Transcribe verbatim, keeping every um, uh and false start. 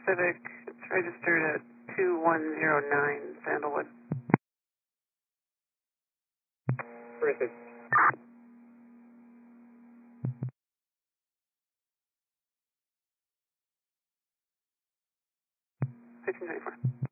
Civic. It's registered at two one zero nine Sandalwood. Terrific. fifteen twenty-four.